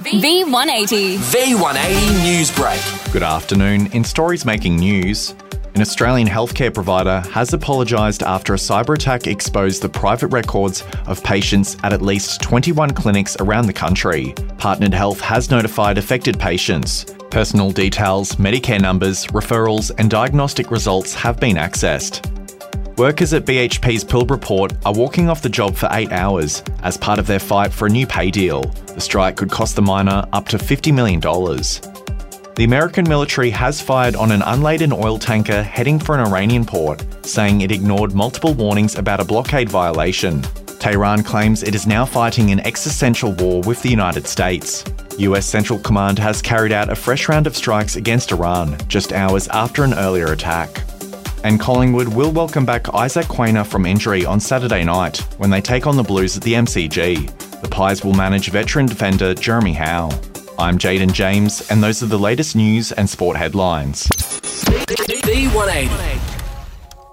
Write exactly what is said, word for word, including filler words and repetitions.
V one eighty. V one eighty News Break. Good afternoon. In stories making news, an Australian healthcare provider has apologised after a cyber attack exposed the private records of patients at at least twenty-one clinics around the country. Partnered Health has notified affected patients. Personal details, Medicare numbers, referrals and diagnostic results have been accessed. Workers at B H P's Pilbara Port are walking off the job for eight hours as part of their fight for a new pay deal. The strike could cost the miner up to fifty million dollars. The American military has fired on an unladen oil tanker heading for an Iranian port, saying it ignored multiple warnings about a blockade violation. Tehran claims it is now fighting an existential war with the United States. U S Central Command has carried out a fresh round of strikes against Iran, just hours after an earlier attack. And Collingwood will welcome back Isaac Quainer from injury on Saturday night when they take on the Blues at the M C G. The Pies will manage veteran defender Jeremy Howe. I'm Jaden James, and those are the latest news and sport headlines. V one eighty.